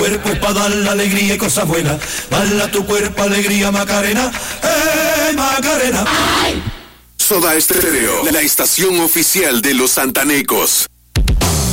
cuerpo es para dar la alegría y cosas buenas. Baila tu cuerpo, alegría, Macarena. Macarena! Soda Estéreo, la estación oficial de los santanecos.